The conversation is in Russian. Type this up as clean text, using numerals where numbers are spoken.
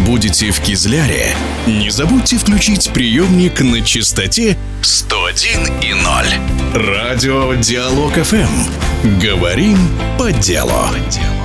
будете в Кизляре, не забудьте включить приемник на частоте 101,0. Радио Диалог ФМ. Говорим по делу.